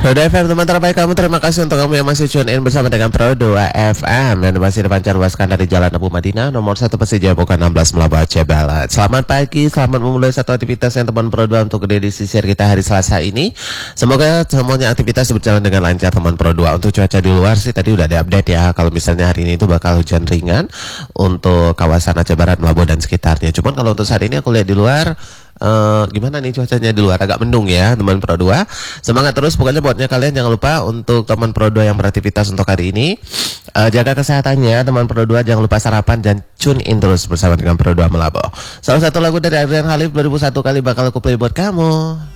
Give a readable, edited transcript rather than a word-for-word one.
Roda FM teman terbaik kamu, terima kasih untuk kamu yang masih tune in bersama dengan Pro 2 FM dan masih dipancar luaskan dari Jalan Abu Madinah nomor 1 Persija Bukan 16 Melaba Aceh Barat. Selamat pagi, selamat memulai satu aktivitas yang teman Pro 2 untuk edisi share kita hari Selasa ini. Semoga semuanya aktivitas berjalan dengan lancar teman Pro 2. Untuk cuaca di luar sih tadi udah ada update ya, kalau misalnya hari ini itu bakal hujan ringan untuk kawasan Aceh Barat, Melabo dan sekitarnya. Cuman kalau untuk saat ini aku lihat di luar gimana nih cuacanya di luar, agak mendung ya teman Pro 2. Semangat terus pokoknya buatnya kalian, jangan lupa untuk teman Pro 2 yang beraktivitas untuk hari ini jaga kesehatannya teman Pro 2, jangan lupa sarapan dan tune in terus bersama dengan Pro 2 Melabo. Salah satu lagu dari Adrian Halif 2001 kali bakal aku play buat kamu.